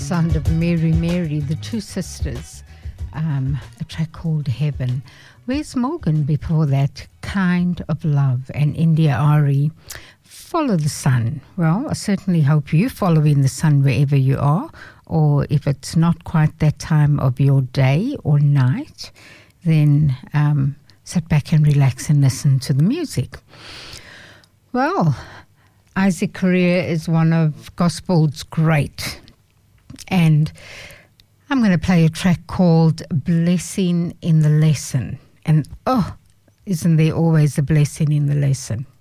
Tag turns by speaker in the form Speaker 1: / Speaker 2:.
Speaker 1: sound of Mary Mary, the two sisters, a track called Heaven. Where's Morgan before that? Kind of Love, and India Ari, Follow the Sun. Well, I certainly hope you're following the sun wherever you are, or if it's not quite that time of your day or night, then sit back and relax and listen to the music. Well, Isaac Correa is one of gospel's great, and I'm going to play a track called Blessing in the Lesson. And isn't there always a blessing in the lesson?